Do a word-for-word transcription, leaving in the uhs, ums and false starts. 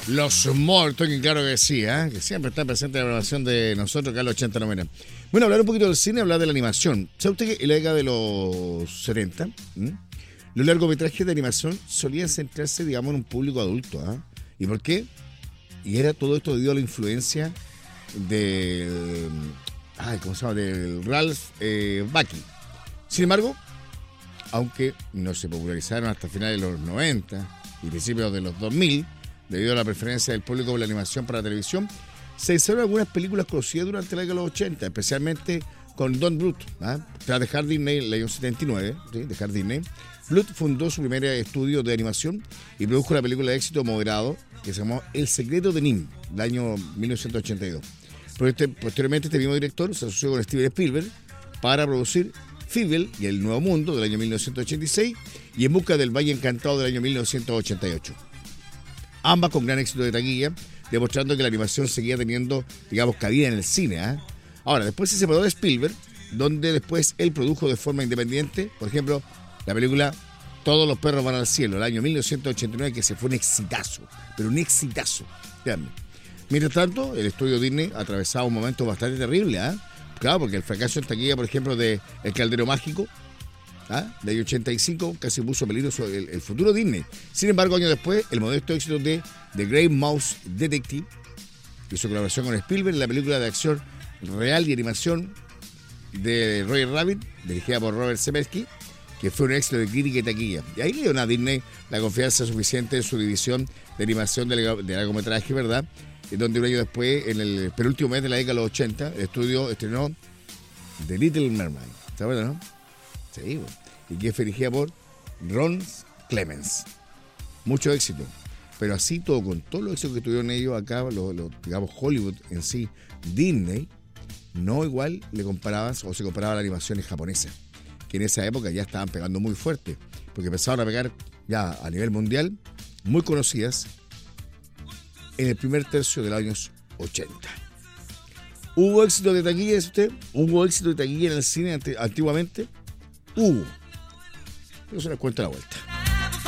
Los Morton, claro que sí, ¿eh? Que siempre está presente en la programación de nosotros, acá en los ochenta noventa. Bueno, hablar un poquito del cine, hablar de la animación. ¿Sabe usted que en la década de los setenta, ¿m? los largometrajes de animación solían centrarse, digamos, en un público adulto? ¿eh? ¿Y por qué? Y era todo esto debido a la influencia de... Ay, ¿cómo se llama? Del Ralph eh, Bakshi. Sin embargo, aunque no se popularizaron hasta finales de los noventa y principios de los dos mil, debido a la preferencia del público por la animación para la televisión, se hicieron algunas películas conocidas durante la década de los ochenta, especialmente con Don Bluth. ¿eh? Tras dejar Disney en el año setenta y nueve, ¿sí? dejar Disney, Bluth fundó su primer estudio de animación y produjo la película de éxito moderado que se llamó El secreto de Nim, del año mil novecientos ochenta y dos. Posteriormente, este mismo director se asoció con Steven Spielberg para producir Fievel y El Nuevo Mundo, del año mil novecientos ochenta y seis, y En busca del Valle Encantado, del año mil novecientos ochenta y ocho. Ambas con gran éxito de taquilla, demostrando que la animación seguía teniendo, digamos, cabida en el cine. ¿eh? Ahora, después se separó de Spielberg, donde después él produjo de forma independiente, por ejemplo, la película Todos los perros van al cielo, el año mil novecientos ochenta y nueve, que se fue un exitazo, pero un exitazo. Veanme. Mientras tanto, el estudio Disney atravesaba un momento bastante terrible, ¿eh? Claro, porque el fracaso en taquilla, por ejemplo, de El Caldero Mágico, ¿ah? de año ochenta y cinco, casi puso en peligro el, el futuro Disney. Sin embargo, años después, el modesto éxito de The Great Mouse Detective y su colaboración con Spielberg en la película de acción real y animación de Roger Rabbit, dirigida por Robert Zemeckis, que fue un éxito de crítica y taquilla. Y ahí le dio a Disney la confianza suficiente en su división de animación de largometraje, ¿verdad? Donde un año después, en el penúltimo mes de la década de los ochenta, el estudio estrenó The Little Mermaid. ¿Está bueno, no? Sí, bueno. Y que fue dirigida por Ron Clements. Mucho éxito. Pero así todo, con todos los éxitos que tuvieron ellos acá, lo, lo, digamos Hollywood en sí, Disney, no igual le comparabas o se comparaba a las animaciones japonesas, que en esa época ya estaban pegando muy fuerte, porque empezaron a pegar ya a nivel mundial, muy conocidas, en el primer tercio de los años ochenta. ¿Hubo éxito de taquilla, dice usted? ¿Hubo éxito de taquilla en el cine antiguamente? Hubo. Pero se les cuenta la vuelta.